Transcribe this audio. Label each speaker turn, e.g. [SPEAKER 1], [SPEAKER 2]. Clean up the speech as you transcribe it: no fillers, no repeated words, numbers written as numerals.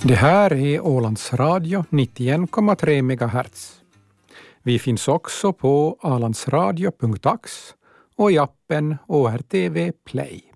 [SPEAKER 1] Det här är Ålands Radio 91,3 MHz. Vi finns också på alandsradio.ax och i appen ORTV Play.